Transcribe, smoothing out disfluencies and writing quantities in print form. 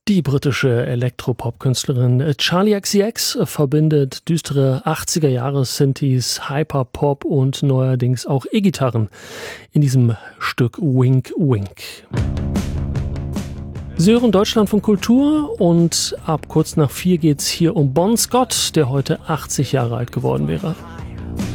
Die britische Elektropop-Künstlerin Charli XCX verbindet düstere 80er-Jahre-Synthes, Hyperpop und neuerdings auch E-Gitarren in diesem Stück Wink Wink. Sie hören Deutschlandfunk Kultur und ab kurz nach 4 geht's hier um Bon Scott, der heute 80 Jahre alt geworden wäre.